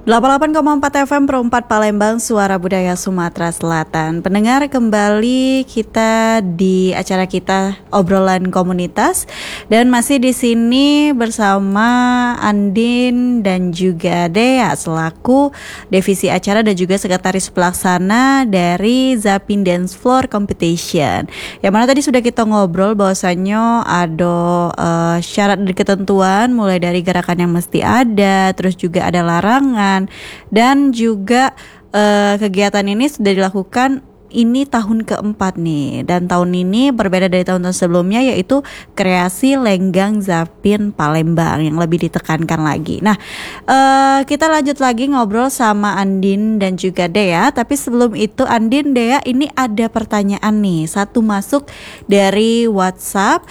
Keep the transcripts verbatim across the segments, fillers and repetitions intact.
delapan puluh delapan koma empat F M Pro empat Palembang, Suara Budaya Sumatera Selatan. Pendengar, kembali kita di acara kita Obrolan Komunitas, dan masih di sini bersama Andin dan juga Dea selaku divisi acara dan juga sekretaris pelaksana dari Zapin Dance Floor Competition. Yang mana tadi sudah kita ngobrol bahwasannya ada uh, syarat dan ketentuan, mulai dari gerakan yang mesti ada, terus juga ada larangan. Dan juga uh, kegiatan ini sudah dilakukan ini tahun keempat nih. Dan tahun ini berbeda dari tahun-tahun sebelumnya, yaitu kreasi Lenggang Zapin Palembang yang lebih ditekankan lagi. Nah, uh, kita lanjut lagi ngobrol sama Andin dan juga Dea. Tapi sebelum itu, Andin, Dea, ini ada pertanyaan nih, satu masuk dari WhatsApp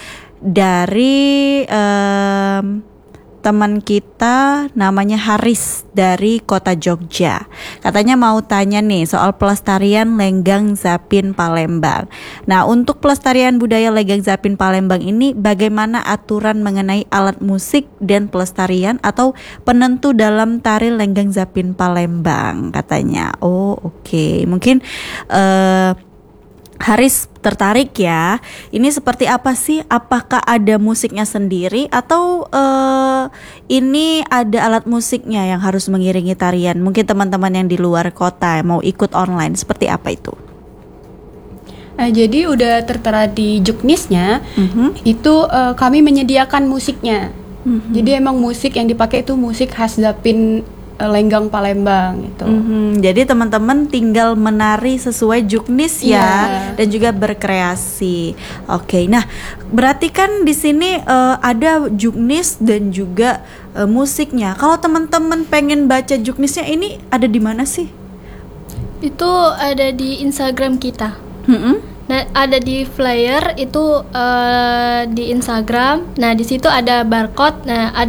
dari um, teman kita namanya Haris dari kota Jogja. Katanya mau tanya nih soal pelestarian Lenggang Zapin Palembang. Nah, untuk pelestarian budaya Lenggang Zapin Palembang ini, bagaimana aturan mengenai alat musik dan pelestarian atau penentu dalam tari Lenggang Zapin Palembang katanya. Oh, oke. Okay. Mungkin uh, Haris tertarik ya. Ini seperti apa sih? Apakah ada musiknya sendiri atau uh, ini ada alat musiknya yang harus mengiringi tarian? Mungkin teman-teman yang di luar kota mau ikut online, seperti apa itu? Nah, jadi udah tertera di juknisnya, mm-hmm. itu uh, kami menyediakan musiknya. Mm-hmm. Jadi emang musik yang dipakai itu musik khas Zapin Lenggang Palembang gitu. Mm-hmm. Jadi teman-teman tinggal menari sesuai juknis ya, yeah. Dan juga berkreasi. Oke, okay. Nah berarti kan di sini uh, ada juknis dan juga uh, musiknya. Kalau teman-teman pengen baca juknisnya, ini ada di mana sih? Itu ada di Instagram kita. Mm-hmm. Nah, ada di flyer itu uh, di Instagram. Nah, di situ ada barcode. Nah, ada